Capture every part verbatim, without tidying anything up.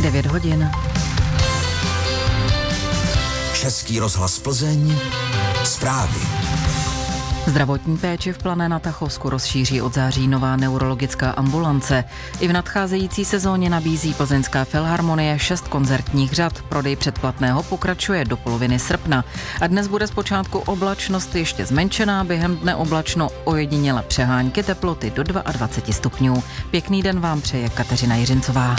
devět hodin. Český rozhlas Plzeň. Zprávy. Zdravotní péči v Plané na Tachovsku rozšíří od září nová neurologická ambulance. I v nadcházející sezóně nabízí Plzeňská filharmonie šest koncertních řad. Prodej předplatného pokračuje do poloviny srpna. A dnes bude zpočátku oblačnost ještě zmenšená, během dne oblačno, ojediněle přehánky, teploty do dvacet dva stupňů. Pěkný den vám přeje Kateřina Jiřincová.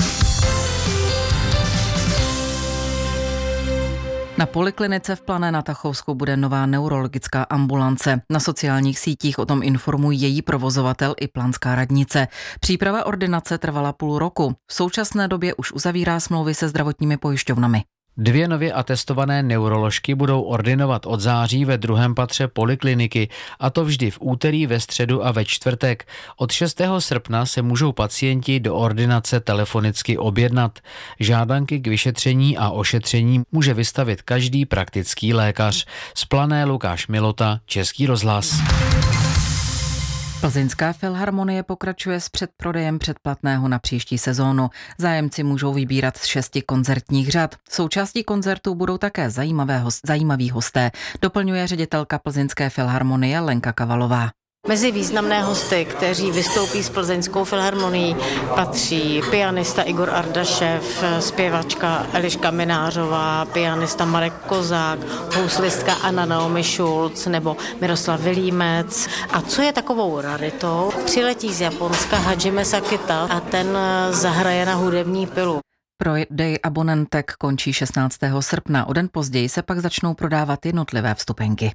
Na poliklinice v Plané na Tachovsku bude nová neurologická ambulance. Na sociálních sítích o tom informují její provozovatel i planská radnice. Příprava ordinace trvala půl roku. V současné době už uzavírá smlouvy se zdravotními pojišťovnami. Dvě nově atestované neuroložky budou ordinovat od září ve druhém patře polikliniky, a to vždy v úterý, ve středu a ve čtvrtek. Od šestého srpna se můžou pacienti do ordinace telefonicky objednat. Žádanky k vyšetření a ošetření může vystavit každý praktický lékař. Z Plané Lukáš Milota, Český rozhlas. Plzeňská filharmonie pokračuje s předprodejem předplatného na příští sezónu. Zájemci můžou vybírat z šesti koncertních řad. Součástí koncertů budou také zajímavé host, zajímaví hosté, doplňuje ředitelka Plzeňské filharmonie Lenka Kavalová. Mezi významné hosty, kteří vystoupí s Plzeňskou filharmonií, patří pianista Igor Ardašev, zpěvačka Eliška Minářová, pianista Marek Kozák, houslistka Anna Naomi Schulz nebo Miroslav Vilímec. A co je takovou raritou? Přiletí z Japonska Hajime Sakita a ten zahraje na hudební pilu. Prodej abonentek končí šestnáctého srpna, o den později se pak začnou prodávat jednotlivé vstupenky.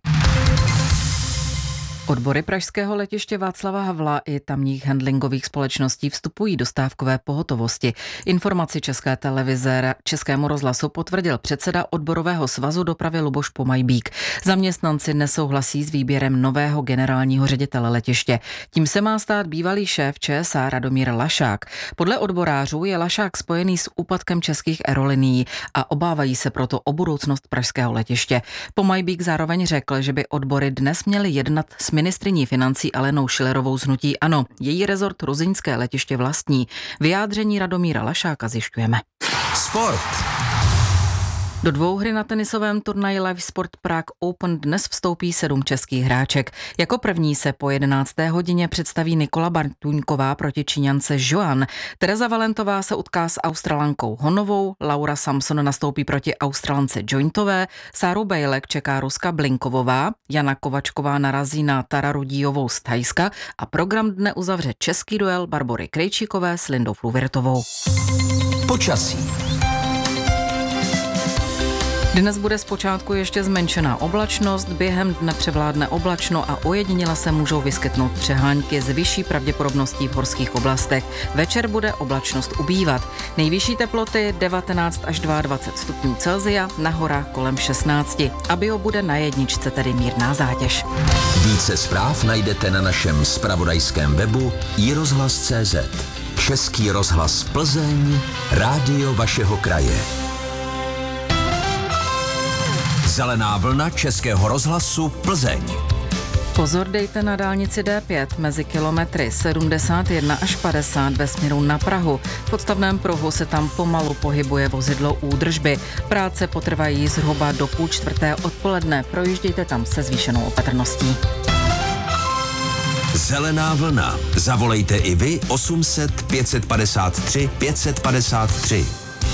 Odbory pražského letiště Václava Havla i tamních handlingových společností vstupují do stávkové pohotovosti. Informaci České televize Českému rozhlasu potvrdil předseda odborového svazu dopravy Luboš Pomajbík. Zaměstnanci nesouhlasí s výběrem nového generálního ředitele letiště. Tím se má stát bývalý šéf ČSA Radomír Lašák. Podle odborářů je Lašák spojený s úpadkem českých aerolinií a obávají se proto o budoucnost pražského letiště. Pomajbík zároveň řekl, že by odbory dnes měly jednat s ministryní financí Alenou Schillerovou z hnutí ANO. Její rezort ruzyňské letiště vlastní. Vyjádření Radomíra Lašáka zjišťujeme. Sport. Do dvouhry na tenisovém turnaji Live Sport Prague Open dnes vstoupí sedm českých hráček. Jako první se po jedenácté hodině představí Nikola Bartuňková proti Číňance Joan. Tereza Valentová se utká s Australankou Honovou, Laura Samson nastoupí proti Australance Jointové, Sáru Bejlek čeká Ruska Blinkovová, Jana Kovačková narazí na Tararu Díjovou z Thajska a program dne uzavře český duel Barbory Krejčíkové s Lindou Fluvirtovou. Počasí. Dnes bude zpočátku ještě zmenšená oblačnost, během dne převládne oblačno a ojediněle se můžou vyskytnout přehánky s vyšší pravděpodobností v horských oblastech. Večer bude oblačnost ubývat. Nejvyšší teploty devatenáct až dvacet dva stupňů Celsia, na horách kolem šestnáct. Abio bude na jedničce, tedy mírná zátěž. Více zpráv najdete na našem zpravodajském webu i rozhlas tečka cé zet. Český rozhlas Plzeň, rádio vašeho kraje. Zelená vlna Českého rozhlasu Plzeň. Pozor dejte na dálnici D pět mezi kilometry sedmdesát jedna až padesát ve směru na Prahu. V podstavném pruhu se tam pomalu pohybuje vozidlo údržby. Práce potrvají zhruba do půl čtvrté odpoledne. Projíždějte tam se zvýšenou opatrností. Zelená vlna. Zavolejte i vy osm set pět padesát tři pět padesát tři.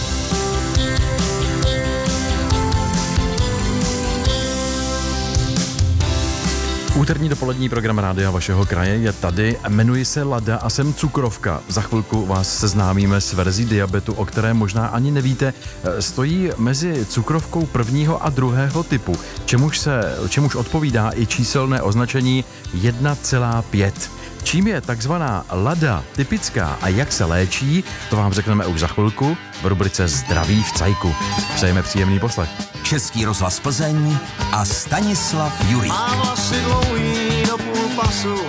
Úterní dopolední program rádia vašeho kraje je tady. Jmenuji se Lada a jsem cukrovka. Za chvilku vás seznámíme s verzí diabetu, o které možná ani nevíte. Stojí mezi cukrovkou prvního a druhého typu, čemuž, se, čemuž odpovídá i číselné označení jedna celá pět. Čím je takzvaná lada typická a jak se léčí, to vám řekneme už za chvilku v rubrice Zdraví v cajku. Přejeme příjemný poslech. Český rozhlas Plzeň a Stanislav Jurík. Má vlasy dlouhý do půl pasu,